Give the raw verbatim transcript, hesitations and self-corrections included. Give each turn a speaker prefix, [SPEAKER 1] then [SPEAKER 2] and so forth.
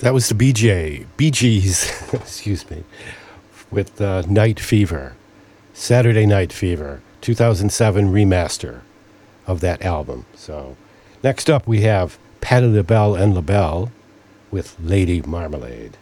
[SPEAKER 1] That was the B J, Bee Gees, excuse me, with uh, Night Fever, Saturday Night Fever, two thousand seven remaster of that album. So next up we have Patti LaBelle and LaBelle with Lady Marmalade.